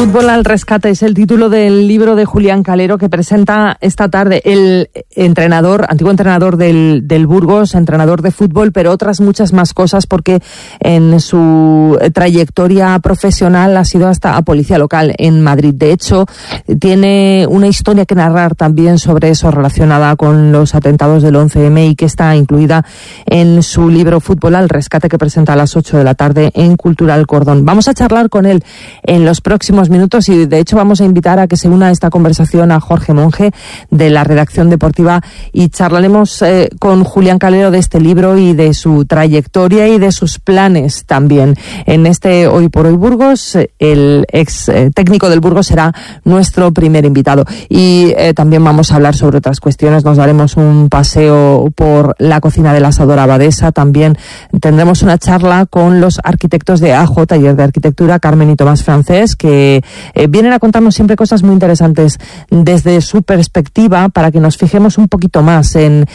Fútbol al rescate es el título del libro de Julián Calero que presenta esta tarde el antiguo entrenador del Burgos, entrenador de fútbol, pero otras muchas más cosas, porque en su trayectoria profesional ha sido hasta policía local en Madrid. De hecho, tiene una historia que narrar también sobre eso relacionada con los atentados del 11M y que está incluida en su libro Fútbol al rescate, que presenta a las 8 de la tarde en Cultural Cordón. Vamos a charlar con él en los próximos minutos y de hecho vamos a invitar a que se una a esta conversación a Jorge Monge de la redacción deportiva y charlaremos con Julián Calero de este libro y de su trayectoria y de sus planes también. En este Hoy por Hoy Burgos, el ex técnico del Burgos será nuestro primer invitado y también vamos a hablar sobre otras cuestiones. Nos daremos un paseo por la cocina de la Asadora Abadesa. También tendremos una charla con los arquitectos de AJ, Taller de Arquitectura, Carmen y Tomás Francés, que vienen a contarnos siempre cosas muy interesantes desde su perspectiva para que nos fijemos un poquito más en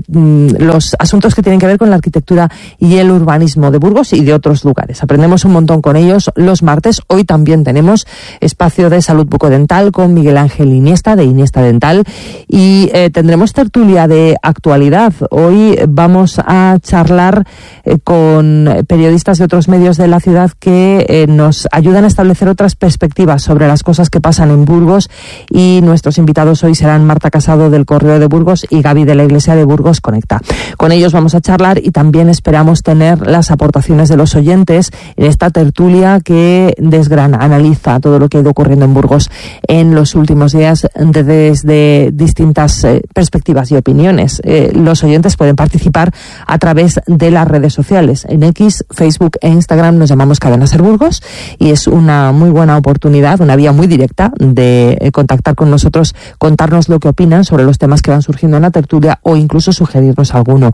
los asuntos que tienen que ver con la arquitectura y el urbanismo de Burgos y de otros lugares. Aprendemos un montón con ellos los martes. Hoy también tenemos espacio de salud bucodental con Miguel Ángel Iniesta, de Iniesta Dental, y tendremos tertulia de actualidad. Hoy vamos a charlar con periodistas de otros medios de la ciudad que nos ayudan a establecer otras perspectivas sobre las cosas que pasan en Burgos, y nuestros invitados hoy serán Marta Casado del Correo de Burgos y Gaby de la Iglesia de Burgos Conecta. Con ellos vamos a charlar y también esperamos tener las aportaciones de los oyentes en esta tertulia que desgrana, analiza todo lo que ha ido ocurriendo en Burgos en los últimos días desde distintas perspectivas y opiniones. Los oyentes pueden participar a través de las redes sociales. En X, Facebook e Instagram nos llamamos Cadena Ser Burgos y es una muy buena oportunidad, una vía muy directa de contactar con nosotros, contarnos lo que opinan sobre los temas que van surgiendo en la tertulia o incluso sugerirnos alguno.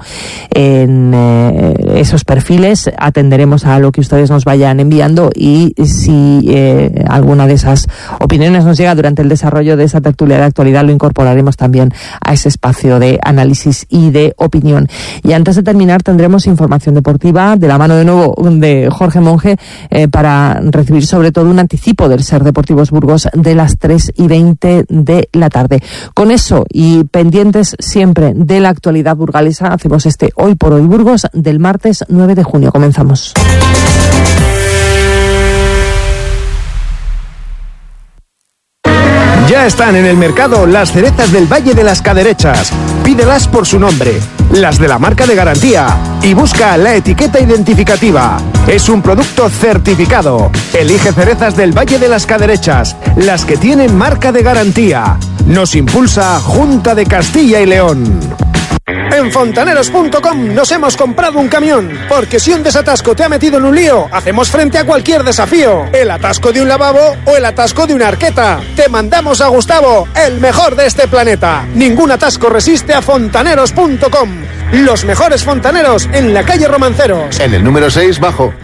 En esos perfiles atenderemos a lo que ustedes nos vayan enviando y si alguna de esas opiniones nos llega durante el desarrollo de esa tertulia de actualidad, lo incorporaremos también a ese espacio de análisis y de opinión. Y antes de terminar tendremos información deportiva de la mano de nuevo de Jorge Monge para recibir sobre todo un anticipo del Ser Deportivos Burgos de las 3:20 de la tarde. Con eso y pendientes siempre de la actualidad burgalesa, hacemos este Hoy por Hoy Burgos del martes 9 de junio. Comenzamos. Ya están en el mercado las cerezas del Valle de las Caderechas. Pídelas por su nombre, las de la marca de garantía, y busca la etiqueta identificativa. Es un producto certificado. Elige cerezas del Valle de las Caderechas, las que tienen marca de garantía. Nos impulsa Junta de Castilla y León. En fontaneros.com nos hemos comprado un camión, porque si un desatasco te ha metido en un lío, hacemos frente a cualquier desafío. El atasco de un lavabo o el atasco de una arqueta. Te mandamos a Gustavo, el mejor de este planeta. Ningún atasco resiste a fontaneros.com. Los mejores fontaneros en la calle Romanceros. En el número 6 bajo.